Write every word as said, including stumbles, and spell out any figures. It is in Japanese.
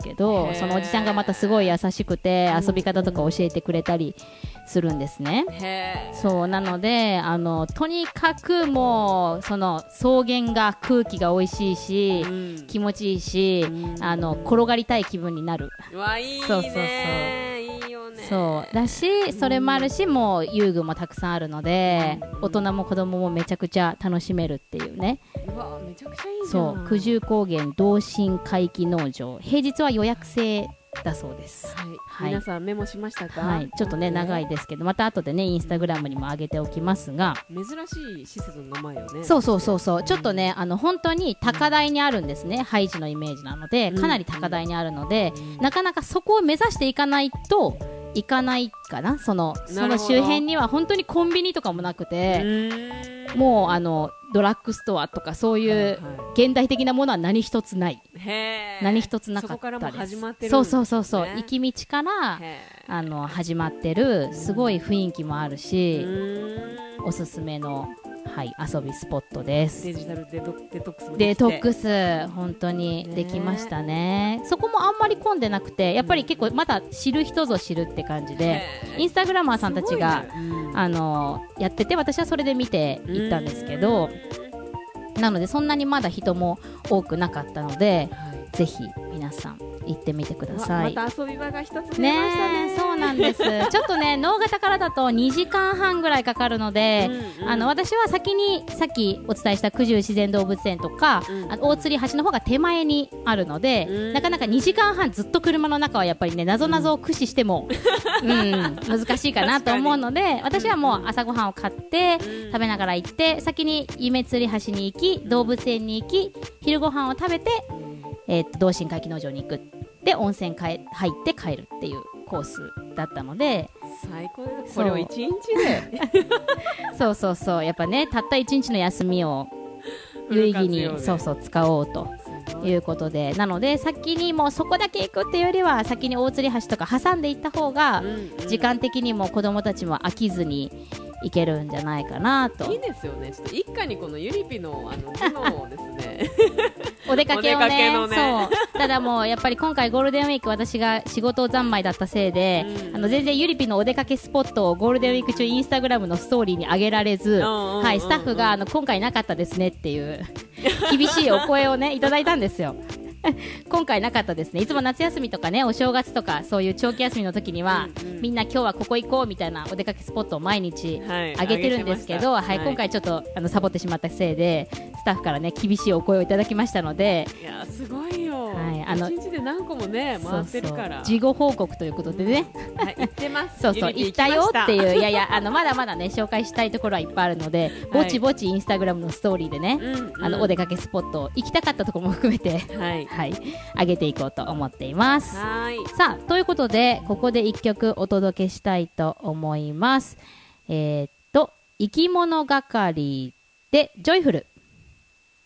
けど、そのおじちゃんがまたすごい優しくて遊び方とか教えてくれたりするんですね。 へそうなので、あのとにかくもうその草原が空気が美味しいし、うん、気持ちいいし、うん、あの転がりたい気分になる。 うわ、いいね。 そうそうそう、 いいよね。 そうだし、それもあるし、もう遊具もたくさんあるので、うん、大人も子供もめちゃくちゃ楽しめるっていうね。 うわ、めちゃくちゃいいじゃん。 そう、九十高原同心回帰農場、平日は予約制だそうです。 はいはい、皆さんメモしましたか？ はい、ちょっとね長いですけど、また後でねインスタグラムにも上げておきますが、 珍しい施設の名前よね。 そうそうそうそう、ちょっとね、あの本当に高台にあるんですね。ハイジのイメージなので、かなり高台にあるので、うん、なかなかそこを目指していかないといかないかな。そのその周辺には本当にコンビニとかもなくて、もうあのドラッグストアとかそういう現代的なものは何一つない。 へー、 何一つなかったです。そこからも始まってるんですね。そうそうそうそう、行き道からあの始まってる、すごい雰囲気もあるし、おすすめの、はい、遊びスポットです。 デジタルデトデトックスもデトックス本当にできましたね。そこもあんまり混んでなくて、やっぱり結構まだ知る人ぞ知るって感じで、インスタグラマーさんたちが、ね、うん、あのやってて、私はそれで見て行ったんですけど、なのでそんなにまだ人も多くなかったので、はい、ぜひ皆さん行ってみてください。 また遊び場が一つ増えましたね。 ね、そうなんですちょっとね、能形からだとにじかんはんぐらいかかるので、うんうん、あの私は先にさっきお伝えした九十自然動物園とか、うん、あの大吊橋の方が手前にあるので、うん、なかなかにじかんはんずっと車の中はやっぱりね、なぞなぞを駆使しても、うんうん、難しいかなと思うので、私はもう朝ごはんを買って、うん、食べながら行って、先に夢吊橋に行き、動物園に行き、昼ごはんを食べて、えー、と同心回帰農場に行く、で温泉かえ入って帰るっていうコースだったので、 最高です。これをいちにちでそうそうそう、やっぱね、たったいちにちの休みを有意義に、そうそう使おうということで、なので先にもうそこだけ行くっていうよりは、先に大吊橋とか挟んでいった方が、時間的にも子どもたちも飽きずにいけるんじゃないかなと。 いいですよね。ちょっと一家にこのゆりぴのあの頭脳をですねお出かけを ね, のねそうただもうやっぱり今回ゴールデンウィーク私が仕事三昧だったせいで、うん、あの全然ゆりぴのお出かけスポットをゴールデンウィーク中インスタグラムのストーリーに上げられず、はい、スタッフがあの今回なかったですねっていう厳しいお声をねいただいたんですよ今回なかったですね。いつも夏休みとかね、お正月とかそういう長期休みの時には、うんうん、みんな今日はここ行こうみたいなお出かけスポットを毎日上げてるんですけど、はいはい、今回ちょっとあのサボってしまったせいでスタッフからね厳しいお声をいただきましたので、 いやすごいよ、 はい、あのいちにちで何個もね回ってるから、 事後報告ということでね、 うん、はい、行ってますそうそう行ったよっていう、いやいやあのまだまだね紹介したいところはいっぱいあるので、ぼちぼちインスタグラムのストーリーでね、うんうん、あのお出かけスポット行きたかったところも含めて、はいはい、上げていこうと思っています。 はい、 さあということでここでいっきょくお届けしたいと思います。えー、っと生き物係でジョイフル。